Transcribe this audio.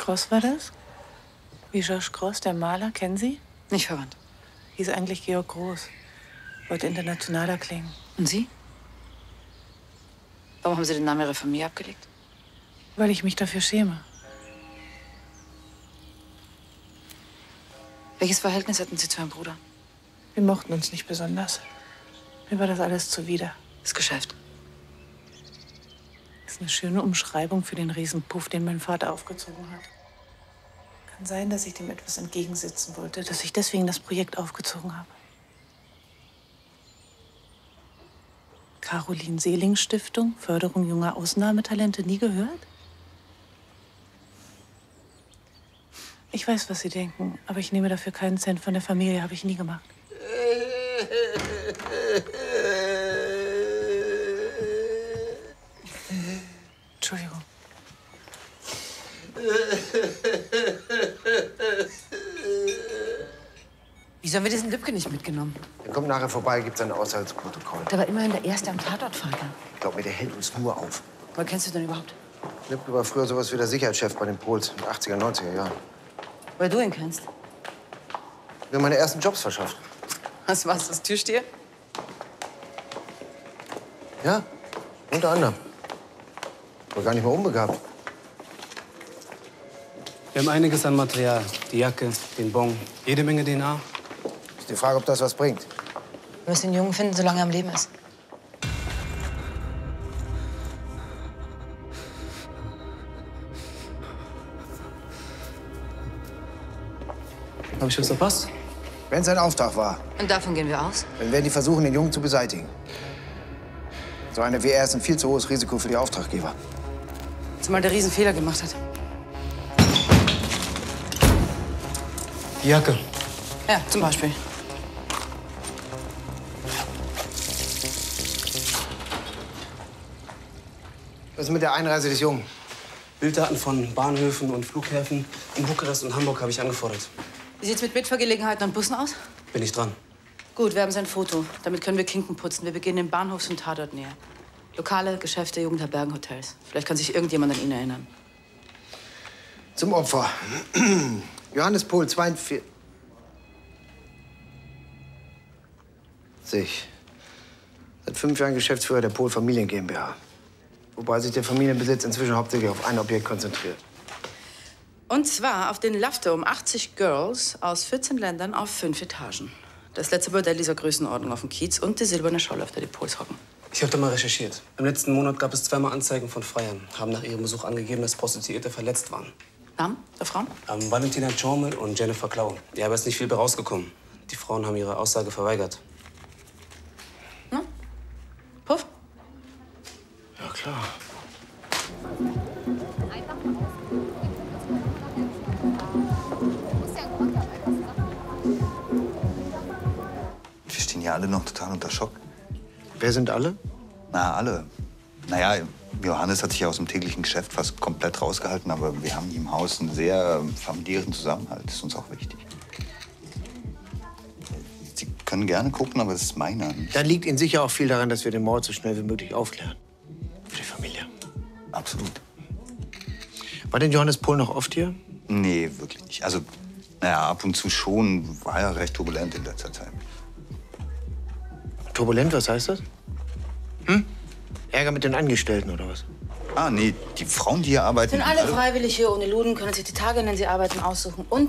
Gross war das? Wie Georges Gross, der Maler, kennen Sie? Nicht verwandt. Hieß eigentlich Georg Groß. Wollte internationaler klingen. Und Sie? Warum haben Sie den Namen Ihrer Familie abgelegt? Weil ich mich dafür schäme. Welches Verhältnis hatten Sie zu Ihrem Bruder? Wir mochten uns nicht besonders. Mir war das alles zuwider. Das Geschäft. Das ist eine schöne Umschreibung für den Riesenpuff, den mein Vater aufgezogen hat. Kann sein, dass ich dem etwas entgegensetzen wollte, dass ich deswegen das Projekt aufgezogen habe. Caroline-Seeling-Stiftung, Förderung junger Ausnahmetalente, nie gehört? Ich weiß, was Sie denken, aber ich nehme dafür keinen Cent von der Familie, habe ich nie gemacht. Entschuldigung. Wieso haben wir diesen Lübcke nicht mitgenommen? Er kommt nachher vorbei, gibt sein Haushaltsprotokoll. Der war immerhin der Erste am Tatort, Vater. Ich glaube mir, der hält uns nur auf. Woher kennst du den überhaupt? Lübcke war früher sowas wie der Sicherheitschef bei den Pols in den 80er, 90er Jahren. Weil du ihn kennst. Mir meine ersten Jobs verschafft. Was war's, das Türsteher? Ja, unter anderem. War gar nicht mal unbegabt. Wir haben einiges an Material. Die Jacke, den Bon, jede Menge DNA. Ist die Frage, ob das was bringt. Wir müssen den Jungen finden, solange er am Leben ist. Habe ich was verpasst? Wenn es ein Auftrag war, Und davon gehen wir aus? dann werden die versuchen, den Jungen zu beseitigen. So einer wie er ist ein viel zu hohes Risiko für die Auftraggeber. Zumal der Riesenfehler gemacht hat. Die Jacke. Ja, zum Beispiel. Was ist mit der Einreise des Jungen? Bilddaten von Bahnhöfen und Flughäfen in Bukarest und Hamburg habe ich angefordert. Wie sieht's mit Mitfahrgelegenheiten und Bussen aus? Bin ich dran. Gut, wir haben sein Foto. Damit können wir Klinken putzen. Wir beginnen in Bahnhofs- und Tatortnähe. Lokale, Geschäfte, Jugendherbergen, Hotels. Vielleicht kann sich irgendjemand an ihn erinnern. Zum Opfer. Johannes Pohl, 42. Seit 5 Jahren Geschäftsführer der Pohl Familien GmbH. Wobei sich der Familienbesitz inzwischen hauptsächlich auf ein Objekt konzentriert. Und zwar auf den Lafte um 80 Girls aus 14 Ländern auf 5 Etagen. Das letzte Bordell dieser Größenordnung auf dem Kiez und die silberne Scholle, auf der die Pols hocken. Ich habe da mal recherchiert. Im letzten Monat gab es 2-mal Anzeigen von Freiern. Haben nach ihrem Besuch angegeben, dass Prostituierte verletzt waren. Namen der Frauen? Valentina Chormel und Jennifer Klau. Ja, aber ist nicht viel bei rausgekommen. Die Frauen haben ihre Aussage verweigert. Na? Puff? Ja, klar. Wir stehen ja alle noch total unter Schock. Wer sind alle? Na, alle. Naja, Johannes hat sich ja aus dem täglichen Geschäft fast komplett rausgehalten, aber wir haben hier im Haus einen sehr familiären Zusammenhalt. Das ist uns auch wichtig. Sie können gerne gucken, aber das ist meiner. Dann liegt Ihnen sicher auch viel daran, dass wir den Mord so schnell wie möglich aufklären. Für die Familie. Absolut. War denn Johannes Pohl noch oft hier? Nee, wirklich nicht. Also, naja, ab und zu schon. War ja recht turbulent in letzter Zeit. Turbulent, was heißt das? Ärger mit den Angestellten oder was? Ah, nee, die Frauen, die hier arbeiten... Sind alle freiwillig hier ohne Luden, können sich die Tage, in denen sie arbeiten, aussuchen. Und